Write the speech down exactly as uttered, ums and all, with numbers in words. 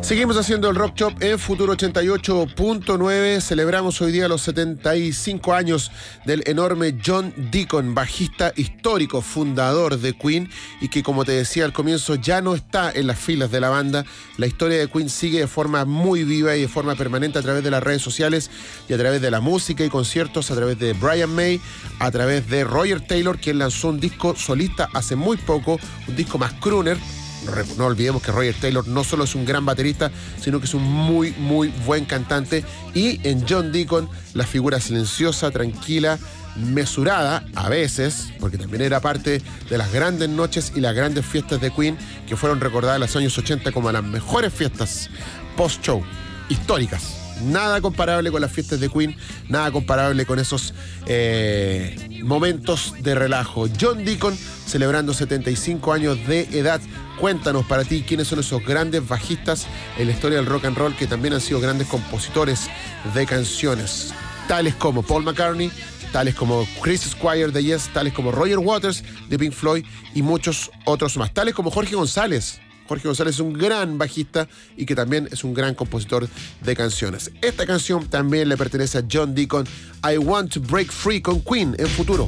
Seguimos haciendo el Rock Shop en Futuro ochenta y ocho punto nueve. Celebramos hoy día los setenta y cinco años del enorme John Deacon, bajista histórico, fundador de Queen, y que, como te decía al comienzo, ya no está en las filas de la banda. La historia de Queen sigue de forma muy viva y de forma permanente a través de las redes sociales y a través de la música y conciertos, a través de Brian May, a través de Roger Taylor, quien lanzó un disco solista hace muy poco, un disco más crooner. No olvidemos que Roger Taylor no solo es un gran baterista, sino que es un muy, muy buen cantante. Y en John Deacon, la figura silenciosa, tranquila, mesurada, a veces, porque también era parte de las grandes noches y las grandes fiestas de Queen, que fueron recordadas en los años ochenta como las mejores fiestas post-show, históricas. Nada comparable con las fiestas de Queen, nada comparable con esos eh, momentos de relajo. John Deacon celebrando setenta y cinco años de edad. Cuéntanos para ti quiénes son esos grandes bajistas en la historia del rock and roll que también han sido grandes compositores de canciones, tales como Paul McCartney, tales como Chris Squire de Yes, tales como Roger Waters de Pink Floyd y muchos otros más, tales como Jorge González. Jorge González es un gran bajista y que también es un gran compositor de canciones. Esta canción también le pertenece a John Deacon, I Want to Break Free, con Queen en Futuro.